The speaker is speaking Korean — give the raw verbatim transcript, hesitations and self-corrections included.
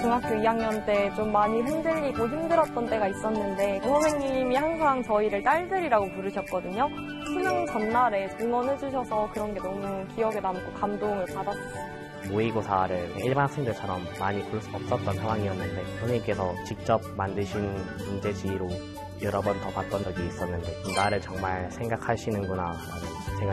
중학교 이 학년 때 좀 많이 흔들리고 힘들었던 때가 있었는데 선생님이 항상 저희를 딸들이라고 부르셨거든요. 수능 전날에 응원해주셔서 그런 게 너무 기억에 남고 감동을 받았어요. 모의고사를 일반 학생들처럼 많이 볼 수 없었던 상황이었는데 선생님께서 직접 만드신 문제지로 여러 번 더 봤던 적이 있었는데 나를 정말 생각하시는구나 라는 생각이